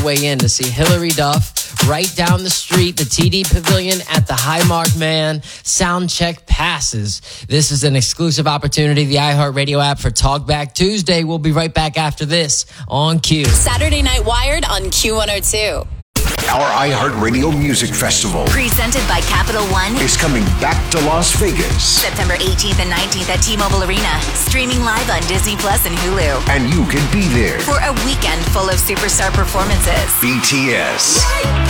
way in to see Hilary Duff right down the street, the TD Pavilion at the Highmark Man. Soundcheck passes. This is an exclusive opportunity, the iHeartRadio app for Talkback Tuesday. We'll be right back after this on Q. Saturday Night Wired on Q102. Our iHeartRadio Music Festival, presented by Capital One, is coming back to Las Vegas. September 18th and 19th at T-Mobile Arena. Streaming live on Disney Plus and Hulu. And you can be there for a weekend full of superstar performances. BTS.